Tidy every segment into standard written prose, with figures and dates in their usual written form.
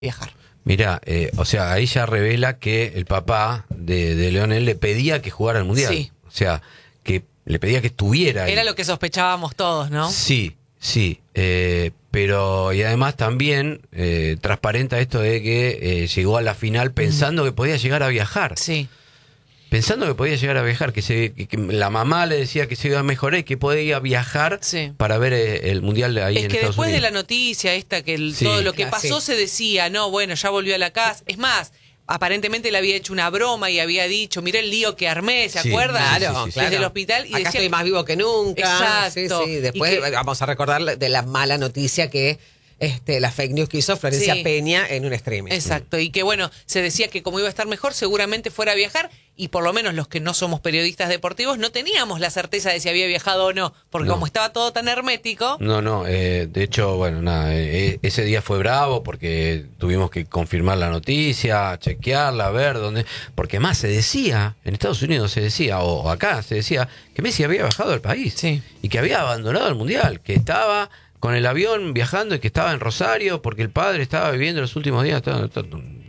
viajar. Mirá, o sea, ahí ya revela que el papá de Lionel le pedía que jugara el Mundial. Sí. O sea, que le pedía que estuviera ahí. Era lo que sospechábamos todos, ¿no? Sí, sí. Pero, y además también transparenta esto de que llegó a la final pensando que podía llegar a viajar. Sí. Pensando que podía llegar a viajar, que la mamá le decía que se iba a mejorar y que podía viajar Sí. para ver el Mundial ahí Es en que Estados después Unidos. de la noticia esta, que Sí. todo lo que Claro, pasó sí. se decía, no, bueno, ya volvió a la casa. Es más, aparentemente le había hecho una broma y había dicho, mirá el lío que armé, ¿se Sí, acuerdan? Claro, sí, sí, Desde el hospital. Y acá decía, estoy más vivo que nunca. Exacto. Sí, sí. Después Y que- vamos a recordar de la mala noticia que la fake news que hizo Florencia Sí. Peña en un streaming. Exacto, y que bueno, se decía que como iba a estar mejor, seguramente fuera a viajar, y por lo menos los que no somos periodistas deportivos no teníamos la certeza de si había viajado o no, porque No. como estaba todo tan hermético, No, de hecho, bueno, nada, ese día fue bravo porque tuvimos que confirmar la noticia, chequearla, ver dónde, porque más se decía, en Estados Unidos se decía, o acá se decía, que Messi había bajado del país Sí. y que había abandonado el Mundial, que estaba con el avión viajando y que estaba en Rosario porque el padre estaba viviendo los últimos días, estaba un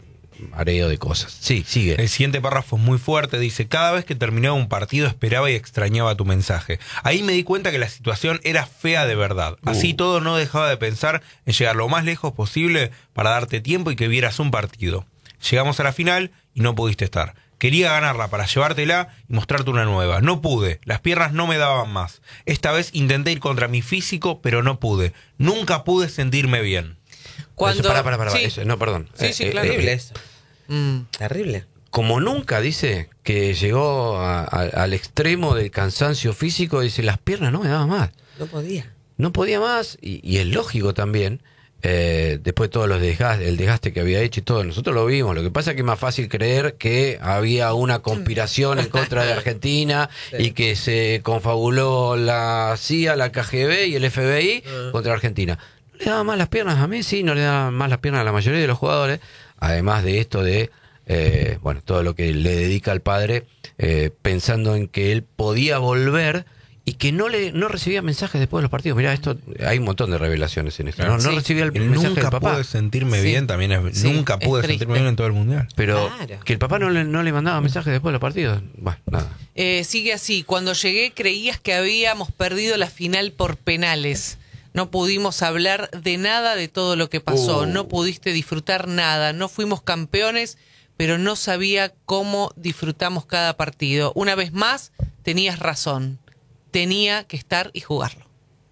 mareo de cosas. Sí, sigue. El siguiente párrafo es muy fuerte, dice: cada vez que terminaba un partido esperaba y extrañaba tu mensaje. Ahí me di cuenta que la situación era fea de verdad. Así todo no dejaba de pensar en llegar lo más lejos posible para darte tiempo y que vieras un partido. Llegamos a la final y no pudiste estar. Quería ganarla para llevártela y mostrarte una nueva. No pude, las piernas no me daban más. Esta vez intenté ir contra mi físico, pero no pude. Nunca pude sentirme bien. cuando... Para, Sí. no, perdón. Sí, sí, claro. Terrible eso. Mm. Terrible. Como nunca, dice, que llegó al extremo del cansancio físico, dice, las piernas no me daban más. No podía. No podía más, y es lógico también, después de todos los el desgaste que había hecho y todo, nosotros lo vimos. Lo que pasa es que es más fácil creer que había una conspiración en contra de Argentina y que se confabuló la CIA, la KGB y el FBI contra Argentina. No le daban más las piernas a Messi, no le daban más las piernas a la mayoría de los jugadores, además de esto de bueno, todo lo que le dedica al padre, pensando en que él podía volver y que no recibía mensajes después de los partidos. Mirá, esto hay un montón de revelaciones en esto. No Sí. recibía el El mensaje nunca del papá. pude sentirme Sí. bien también es, Sí, nunca es pude triste. sentirme bien en todo el mundial. Pero Claro. que el papá no le mandaba mensajes después de los partidos. Bueno, nada. Sigue así, cuando llegué creías que habíamos perdido la final por penales. No pudimos hablar de nada de todo lo que pasó, no pudiste disfrutar nada, no fuimos campeones, pero no sabía cómo disfrutamos cada partido. Una vez más, tenías razón, tenía que estar y jugarlo.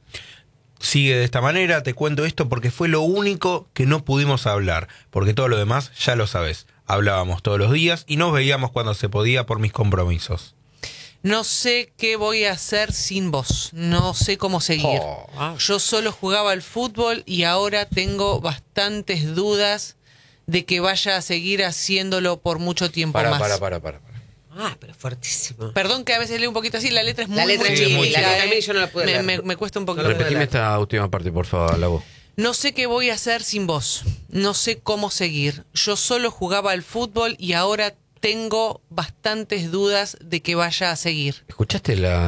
Sigue de esta manera, te cuento esto porque fue lo único que no pudimos hablar, porque todo lo demás ya lo sabes. Hablábamos todos los días y nos veíamos cuando se podía por mis compromisos. No sé qué voy a hacer sin vos, no sé cómo seguir. Yo solo jugaba al fútbol y ahora tengo bastantes dudas de que vaya a seguir haciéndolo por mucho tiempo más. Para. Ah, pero fuertísimo. Perdón que a veces leo un poquito así, la letra es muy, La letra muy es chiquita, chiquita, la letra a mí yo no la pude leer. me cuesta un poquito. No la pude Repetime leer. esta última parte, por favor, la voz. No sé qué voy a hacer sin vos, no sé cómo seguir. Yo solo jugaba al fútbol y ahora tengo bastantes dudas de que vaya a seguir. ¿Escuchaste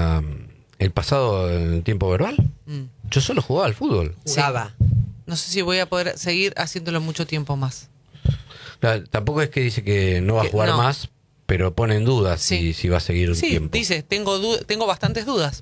el pasado en tiempo verbal? Yo solo jugaba al fútbol. Jugaba. No sé si voy a poder seguir haciéndolo mucho tiempo más. Claro, tampoco es que dice que no va a Que jugar no. más, pero pone en duda Sí. si va a seguir un Sí, tiempo. dice, tengo bastantes dudas.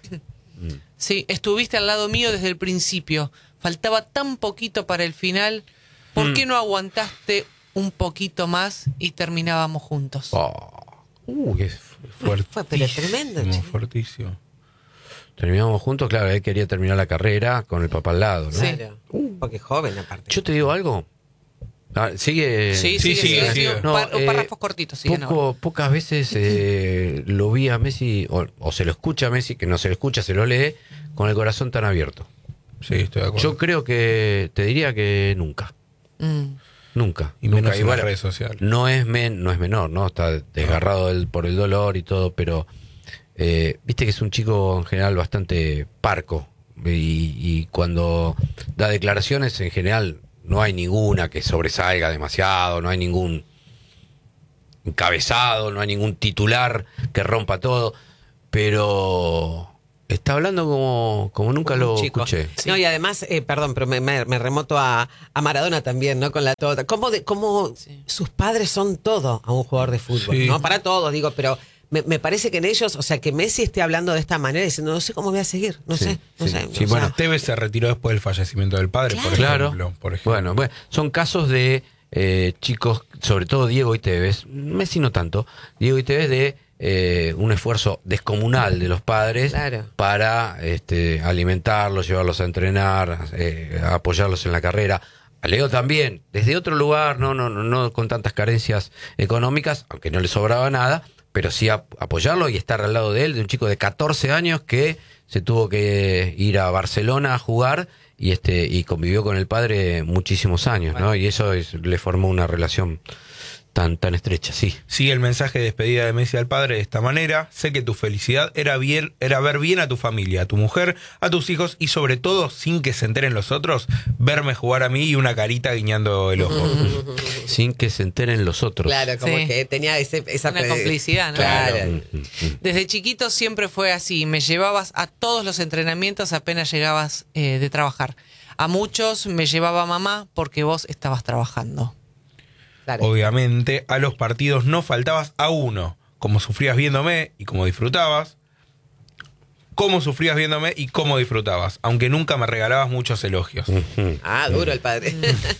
Sí, estuviste al lado mío desde el principio. Faltaba tan poquito para el final. ¿Por qué no aguantaste un poquito más y terminábamos juntos? Qué fuerte. Fue pero tremendo, che. Fuertísimo. Terminamos juntos, claro, él quería terminar la carrera con el papá al lado, ¿no? Sí. Claro. Porque joven aparte. Yo te digo algo. Sigue. Sí, Sí, sigue. sigue. No, Párrafos cortitos, siguen ahora. Pocas veces lo vi a Messi, o se lo escucha a Messi, que no se lo escucha, se lo lee, con el corazón tan abierto. Sí, estoy de acuerdo. Yo creo que, te diría que nunca. Mm. Nunca. Y menos nunca. en Igual, las redes sociales. no es menor, ¿no? Está desgarrado por el dolor y todo, pero viste que es un chico en general bastante parco. Y cuando da declaraciones, en general, no hay ninguna que sobresalga demasiado, no hay ningún encabezado, no hay ningún titular que rompa todo. Pero Está hablando como nunca lo Chico. escuché. Sí. No, y además, perdón, pero me remoto a Maradona también, ¿no? Con la tota. ¿Cómo Sí. sus padres son todo a un jugador de fútbol? Sí. No para todos, digo, pero me parece que en ellos, o sea, que Messi esté hablando de esta manera, diciendo, no sé cómo voy a seguir, no Sí, sé. sí, bueno, Tevez se retiró después del fallecimiento del padre, Claro. por ejemplo. Bueno, son casos de chicos, sobre todo Diego y Tevez, Messi no tanto, Diego y Tevez de un esfuerzo descomunal de los padres Claro. para alimentarlos, llevarlos a entrenar, apoyarlos en la carrera. A Leo también, desde otro lugar, no con tantas carencias económicas, aunque no le sobraba nada, pero sí apoyarlo y estar al lado de él, de un chico de 14 años que se tuvo que ir a Barcelona a jugar y convivió con el padre muchísimos años, ¿no? Y eso le formó una relación tan estrecha, sí. Sigue el mensaje de despedida de Messi al padre de esta manera: sé que tu felicidad era ver bien a tu familia, a tu mujer, a tus hijos y sobre todo, sin que se enteren los otros, verme jugar a mí y una carita guiñando el ojo. Sin que se enteren los otros. Claro, como Sí. que tenía esa Una complicidad, ¿no? Claro. Desde chiquito siempre fue así. Me llevabas a todos los entrenamientos apenas llegabas de trabajar. A muchos me llevaba mamá porque vos estabas trabajando. Claro. Obviamente, a los partidos no faltabas a uno. Como sufrías viéndome y cómo disfrutabas. Cómo sufrías viéndome y cómo disfrutabas. Aunque nunca me regalabas muchos elogios. Ah, duro el padre.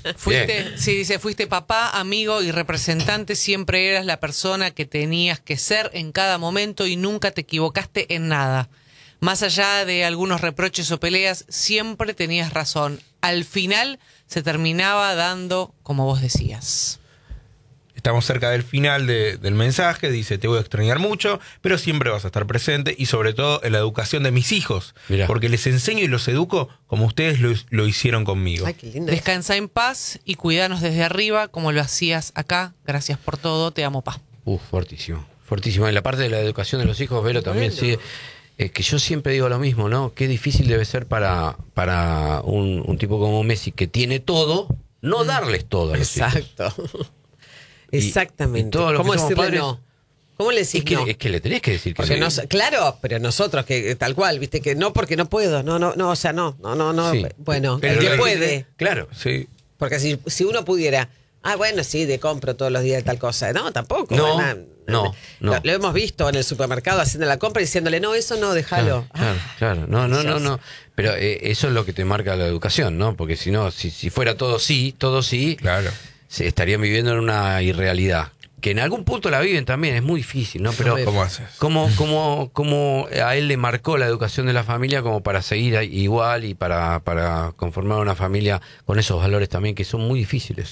Fuiste papá, amigo y representante. Siempre eras la persona que tenías que ser en cada momento y nunca te equivocaste en nada. Más allá de algunos reproches o peleas, siempre tenías razón. Al final se terminaba dando como vos decías. Estamos cerca del final del mensaje. Dice: te voy a extrañar mucho, pero siempre vas a estar presente y sobre todo en la educación de mis hijos. Mirá. Porque les enseño y los educo como ustedes lo hicieron conmigo. Ay, qué lindo. Descansa en paz y cuidanos desde arriba como lo hacías acá. Gracias por todo. Te amo, pa. Fortísimo, fortísimo. En la parte de la educación de los hijos, Velo también sigue. Que yo siempre digo lo mismo, ¿no? Qué difícil debe ser para un tipo como Messi, que tiene todo, no darles todo a los hijos. Exacto. Exactamente. y todos los ¿Cómo que somos decirle padres- no? ¿Cómo le decís no? Es que le tenés que decir que Porque sí. claro, pero nosotros que tal cual, viste que no porque no puedo, no, o sea, no. Sí. Bueno, Pero el que lo puede, Claro. Sí. porque si uno pudiera, bueno, sí, de compro todos los días tal cosa, no, tampoco. No, nada. no. Lo hemos visto en el supermercado haciendo la compra y diciéndole, no, eso no, déjalo. Claro. No. Pero eso es lo que te marca la educación, ¿no? Porque si no, si fuera todo sí, Claro. se estarían viviendo en una irrealidad. Que en algún punto la viven también, es muy difícil, ¿no? Pero ¿Cómo haces? como a él le marcó la educación de la familia como para seguir igual y para conformar una familia con esos valores también que son muy difíciles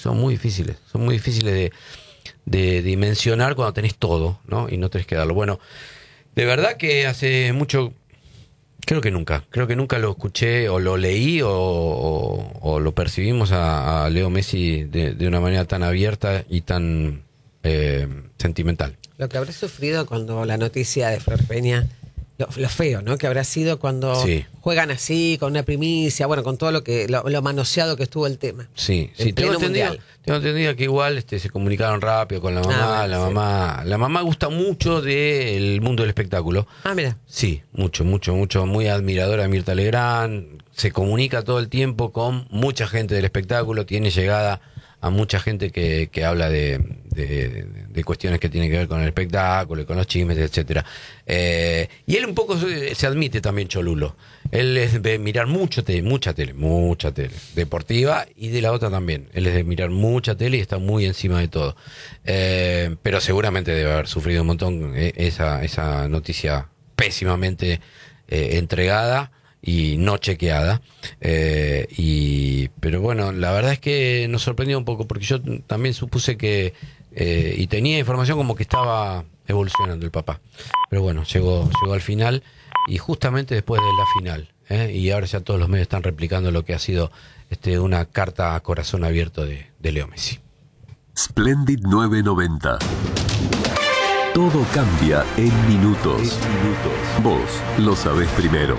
de dimensionar cuando tenés todo, ¿no? Y no tenés que darlo. Bueno, de verdad que hace mucho, creo que nunca lo escuché o lo leí o lo percibimos a Leo Messi de una manera tan abierta y tan sentimental. Lo que habrá sufrido cuando la noticia de Flor Peña, lo feo, ¿no? Que habrá sido cuando Sí. juegan así, con una primicia, bueno, con todo lo manoseado que estuvo el tema. Sí, En tengo pleno entendido que igual se comunicaron rápido con la mamá, bueno, la mamá gusta mucho del mundo del espectáculo. Mira. Sí, mucho, muy admiradora de Mirta Legrand, se comunica todo el tiempo con mucha gente del espectáculo, tiene llegada a mucha gente que habla de cuestiones que tienen que ver con el espectáculo y con los chismes, etcétera. Y él un poco se admite también cholulo. Él es de mirar mucha tele, deportiva y de la otra también. Él es de mirar mucha tele y está muy encima de todo. Pero seguramente debe haber sufrido un montón esa noticia pésimamente entregada y no chequeada, pero bueno, la verdad es que nos sorprendió un poco porque yo también supuse que y tenía información como que estaba evolucionando el papá, pero bueno, llegó al final y justamente después de la final, y ahora ya todos los medios están replicando lo que ha sido una carta a corazón abierto de Leo Messi. Splendid 990. Todo cambia en minutos. Vos lo sabés primero.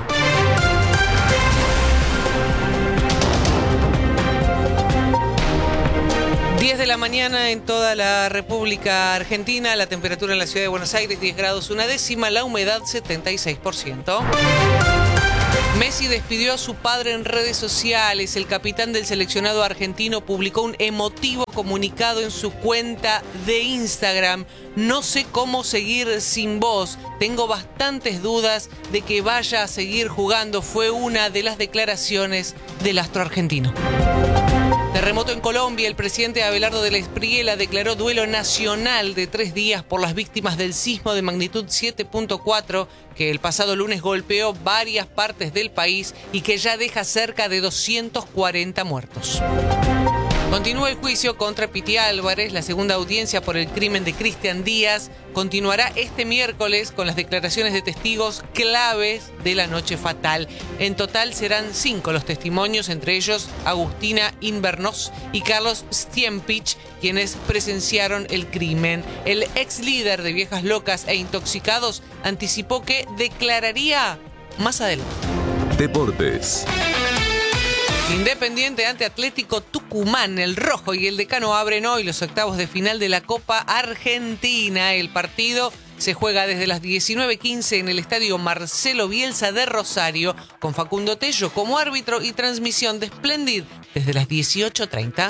10 de la mañana en toda la República Argentina, la temperatura en la ciudad de Buenos Aires 10 grados una décima, la humedad 76%. Messi despidió a su padre en redes sociales. El capitán del seleccionado argentino publicó un emotivo comunicado en su cuenta de Instagram. No sé cómo seguir sin vos. Tengo bastantes dudas de que vaya a seguir jugando. Fue una de las declaraciones del astro argentino. Terremoto en Colombia. El presidente Abelardo de la Espriella declaró duelo nacional de 3 días por las víctimas del sismo de magnitud 7.4 que el pasado lunes golpeó varias partes del país y que ya deja cerca de 240 muertos. Continúa el juicio contra Piti Álvarez. La segunda audiencia por el crimen de Cristian Díaz continuará este miércoles con las declaraciones de testigos claves de la noche fatal. En total serán 5 los testimonios, entre ellos Agustina Invernós y Carlos Stiempich, quienes presenciaron el crimen. El ex líder de Viejas Locas e Intoxicados anticipó que declararía más adelante. Deportes. Independiente ante Atlético Tucumán, el rojo y el decano abren hoy los octavos de final de la Copa Argentina. El partido se juega desde las 19:15 en el estadio Marcelo Bielsa de Rosario, con Facundo Tello como árbitro y transmisión de Splendid desde las 18:30.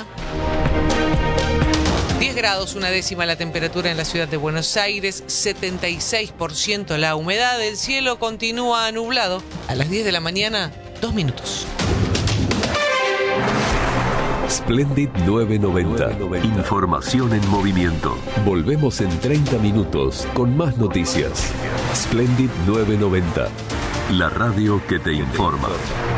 10 grados una décima la temperatura en la ciudad de Buenos Aires, 76% la humedad, el cielo continúa nublado. A las 10 de la mañana, 2 minutos. Splendid 990. Información en movimiento. Volvemos en 30 minutos con más noticias. Splendid 990. La radio que te informa.